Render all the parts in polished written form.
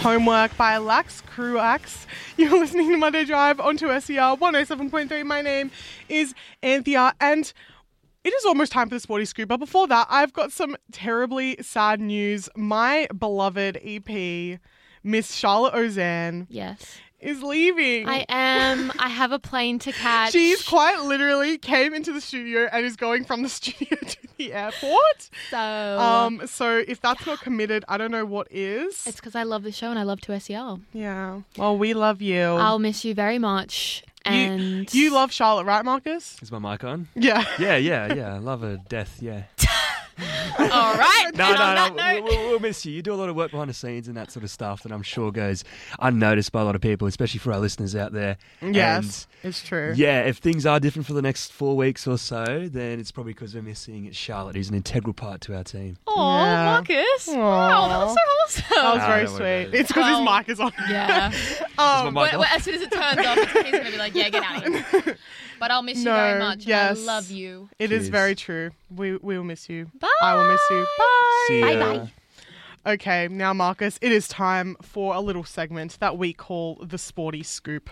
Homework by Lax Cruax. You're listening to Monday Drive onto SER 107.3. My name is Anthea, and it is almost time for the Sporty Scoop. But before that, I've got some terribly sad news. My beloved EP, Miss Charlotte Ozanne, Yes. is leaving. I am. I have a plane to catch. She's quite literally came into the studio and is going from the studio to the airport. So if that's not committed, I don't know what is. It's because I love the show and I love 2SEL. Yeah. Well, we love you. I'll miss you very much. And you love Charlotte, right, Marcus? Is my mic on? Yeah. Yeah. Love her death, yeah. all right. No. We'll miss you. You do a lot of work behind the scenes and that sort of stuff that I'm sure goes unnoticed by a lot of people, especially for our listeners out there. Yes, it's true. Yeah, if things are different for the next 4 weeks or so, then it's probably because we're missing Charlotte, who's an integral part to our team. Oh, Yeah. Marcus. Aw. Oh, that was so awesome. That was very don't worry sweet. about it. It's because his mic is on. Yeah. my mic off? As soon as it turns off, he's going to be like, yeah, get out of here. But I'll miss you very much. Yes. And I love you. It is Cheers. very true. We will miss you. Bye. I will miss you. Bye. See ya. Bye-bye. Okay, now Marcus, it is time for a little segment that we call the Sporty Scoop.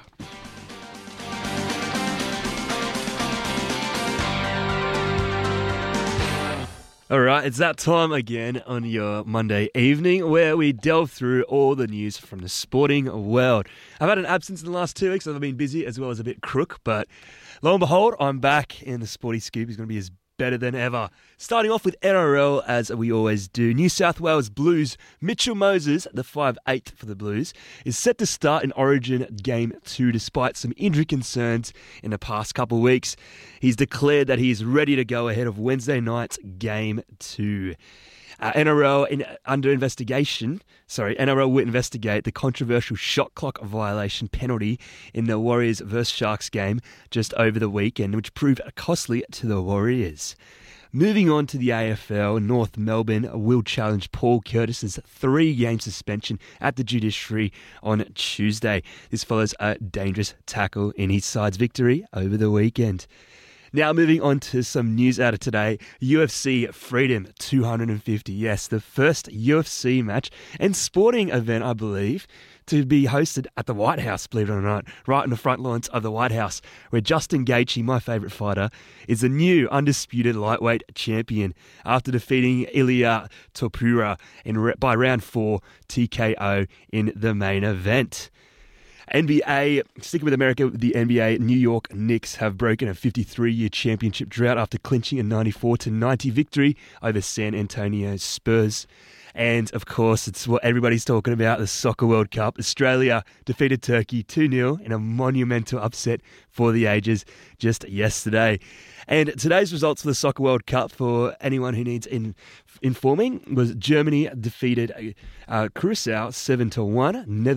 All right, it's that time again on your Monday evening where we delve through all the news from the sporting world. I've had an absence in the last 2 weeks. I've been busy as well as a bit crook, but lo and behold, I'm back in the Sporty Scoop. It's going to be as better than ever. Starting off with NRL, as we always do. New South Wales Blues Mitchell Moses, the 5'8" for the Blues, is set to start in Origin Game 2 despite some injury concerns in the past couple of weeks. He's declared that he is ready to go ahead of Wednesday night's Game 2. NRL will investigate the controversial shot clock violation penalty in the Warriors vs Sharks game just over the weekend, which proved costly to the Warriors. Moving on to the AFL, North Melbourne will challenge Paul Curtis's 3-game suspension at the judiciary on Tuesday. This follows a dangerous tackle in his side's victory over the weekend. Now moving on to some news out of today, UFC Freedom 250. Yes, the first UFC match and sporting event, I believe, to be hosted at the White House, believe it or not, right in the front lawns of the White House, where Justin Gaethje, my favourite fighter, is the new undisputed lightweight champion after defeating Ilia Topuria by round 4 TKO in the main event. NBA, sticking with America, the NBA, New York Knicks have broken a 53-year championship drought after clinching a 94-90 victory over San Antonio Spurs. And, of course, it's what everybody's talking about, the Soccer World Cup. Australia defeated Turkey 2-0 in a monumental upset for the ages just yesterday. And today's results for the Soccer World Cup, for anyone who needs informing, was Germany defeated Curacao 7-1,